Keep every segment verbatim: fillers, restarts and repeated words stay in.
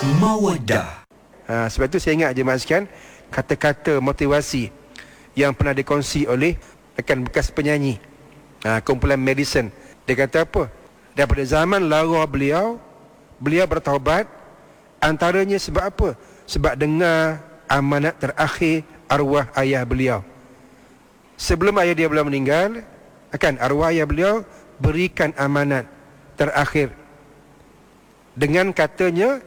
Mawaddah. Ha, sebab itu saya ingat jemaah sekalian, kata-kata motivasi yang pernah dikongsi oleh rekan bekas penyanyi, ha, kumpulan Madison. Dia kata apa? Daripada zaman lara beliau, beliau bertaubat. Antaranya sebab apa? Sebab dengar amanat terakhir arwah ayah beliau. Sebelum ayah dia beliau meninggal, akan arwah ayah beliau berikan amanat terakhir dengan katanya,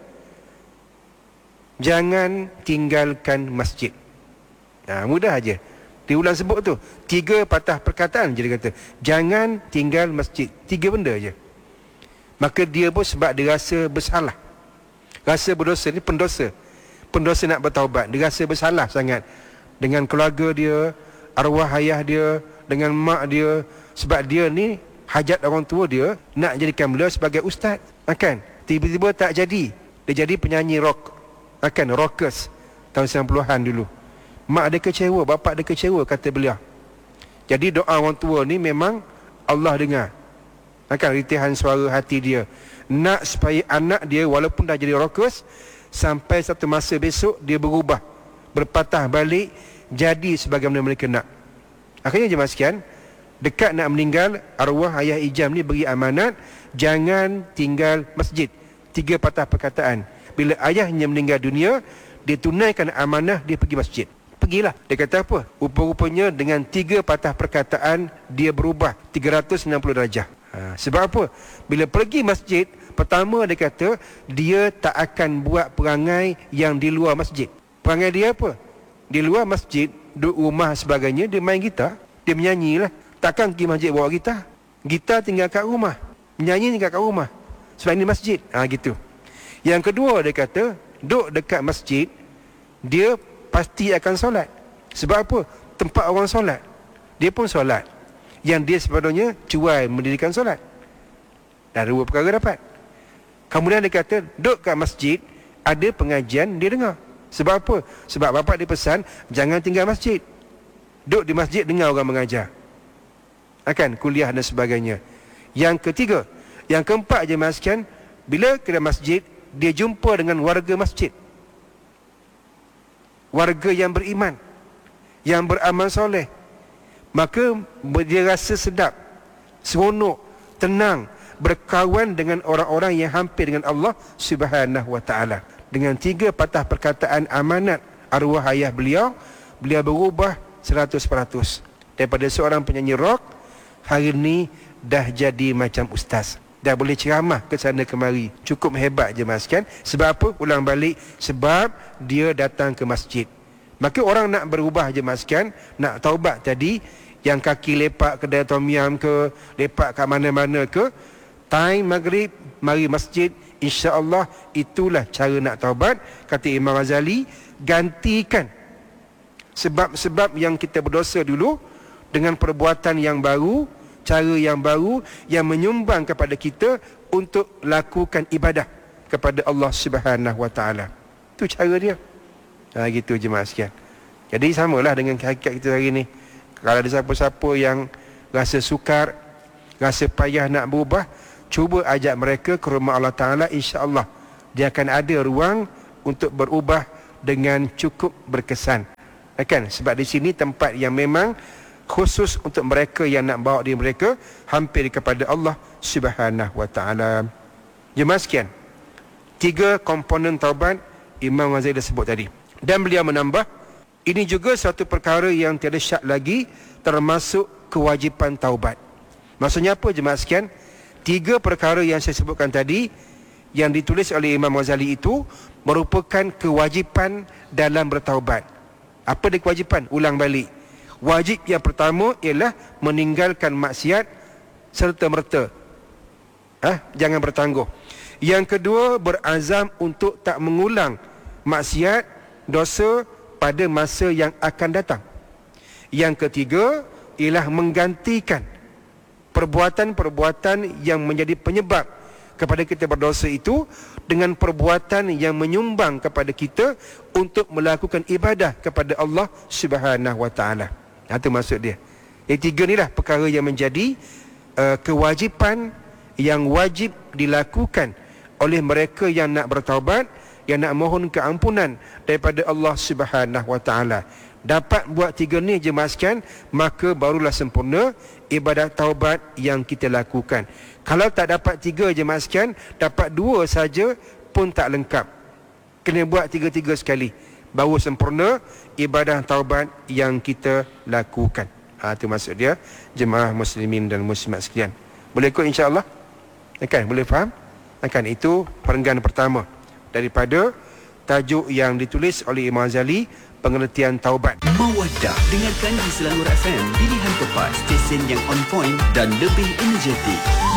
jangan tinggalkan masjid. Nah, mudah aja. Diulang sebut tu. Tiga patah perkataan je dia kata. Jangan tinggal masjid. Tiga benda je. Maka dia pun sebab dia rasa bersalah. Rasa berdosa ni pendosa. Pendosa nak bertaubat. Dia rasa bersalah sangat dengan keluarga dia, arwah ayah dia, dengan mak dia. Sebab dia ni hajat orang tua dia nak jadikan beliau sebagai ustaz. Akan tiba-tiba tak jadi. Dia jadi penyanyi rock. Akan rockers tahun sembilan puluhan dulu. Mak dia kecewa, bapak dia kecewa, kata beliau. Jadi doa orang tua ni memang Allah dengar. Akan ritihan suara hati dia. Nak supaya anak dia walaupun dah jadi rockers, sampai satu masa besok dia berubah, berpatah balik, jadi sebagaimana mereka nak. Akhirnya jemaah sekalian, dekat nak meninggal, arwah ayah Ijam ni beri amanat, jangan tinggal masjid. Tiga patah perkataan. Bila ayahnya meninggal dunia, dia tunaikan amanah, dia pergi masjid. Pergilah. Dia kata apa? Rupa-rupanya dengan tiga patah perkataan, dia berubah tiga ratus enam puluh darjah. Ha, sebab apa? Bila pergi masjid, pertama dia kata, dia tak akan buat perangai yang di luar masjid. Perangai dia apa? Di luar masjid, duduk rumah sebagainya, dia main gitar, dia menyanyi lah. Takkan pergi masjid bawa gitar. Gitar tinggal kat rumah, menyanyi tinggal kat rumah. Sebab ini masjid. Ha, gitu. Yang kedua dia kata, duduk dekat masjid, dia pasti akan solat. Sebab apa? Tempat orang solat, dia pun solat. Yang dia sebenarnya cuai mendirikan solat. Dah dua perkara dapat. Kemudian dia kata, duduk kat masjid, ada pengajian, dia dengar. Sebab apa? Sebab bapak dia pesan, jangan tinggal masjid. Duduk di masjid, dengar orang mengajar. Akan kuliah dan sebagainya. Yang ketiga, yang keempat je maskan, bila ke masjid, dia jumpa dengan warga masjid, warga yang beriman, yang beramal soleh. Maka dia rasa sedap, seronok, tenang, berkawan dengan orang-orang yang hampir dengan Allah Subhanahu wa ta'ala. Dengan tiga patah perkataan amanat arwah ayah beliau, beliau berubah seratus peratus. Daripada seorang penyanyi rock, hari ni dah jadi macam ustaz. Dah boleh ceramah ke sana kemari. Cukup hebat je mas kan. Sebab apa? Ulang balik. Sebab dia datang ke masjid. Maka orang nak berubah je mas kan, nak taubat tadi, yang kaki lepak kedai tom yam ke, lepak kat mana-mana ke, time maghrib mari masjid, insya-Allah itulah cara nak taubat. Kata Imam Ghazali, gantikan sebab-sebab yang kita berdosa dulu dengan perbuatan yang baru, cara yang baru yang menyumbang kepada kita untuk lakukan ibadah kepada Allah Subhanahu wa taala. Itu cara dia. Ha, gitu jemaah sekalian. Jadi samalah dengan hakikat kita hari ni. Kalau ada siapa-siapa yang rasa sukar, rasa payah nak berubah, cuba ajak mereka ke rumah Allah Ta'ala, insya-Allah dia akan ada ruang untuk berubah dengan cukup berkesan. Kan? Sebab di sini tempat yang memang khusus untuk mereka yang nak bawa diri mereka hampir kepada Allah Subhanahu wa taala. Jemaah sekalian, tiga komponen taubat Imam Ghazali dah sebut tadi. Dan beliau menambah, ini juga satu perkara yang tiada syak lagi, termasuk kewajipan taubat. Maksudnya apa jemaah sekalian? Tiga perkara yang saya sebutkan tadi yang ditulis oleh Imam Ghazali itu merupakan kewajipan dalam bertaubat. Apa dia kewajipan? Ulang balik. Wajib yang pertama ialah meninggalkan maksiat serta merta. Ha? Jangan bertangguh. Yang kedua, berazam untuk tak mengulang maksiat, dosa pada masa yang akan datang. Yang ketiga ialah menggantikan perbuatan-perbuatan yang menjadi penyebab kepada kita berdosa itu dengan perbuatan yang menyumbang kepada kita untuk melakukan ibadah kepada Allah Subhanahu wa taala. Itu maksud dia. Yang tiga ni lah perkara yang menjadi uh, kewajipan yang wajib dilakukan oleh mereka yang nak bertaubat, yang nak mohon keampunan daripada Allah Subhanahu Wa Taala. Dapat buat tiga ni jemaah sekalian, maka barulah sempurna ibadat taubat yang kita lakukan. Kalau tak dapat tiga jemaah sekalian, dapat dua saja pun tak lengkap. Kena buat tiga-tiga sekali, baru sempurna ibadah taubat yang kita lakukan. Ha, itu maksud dia, jemaah muslimin dan muslimat sekalian. Boleh ikut insya-Allah? Kan, boleh faham? Kan, itu perenggan pertama daripada tajuk yang ditulis oleh Imam Ghazali, pengertian taubat. Mawaddah, dengarkan di Selangor F M, pilihan tepat, stesen yang on point dan lebih energetik.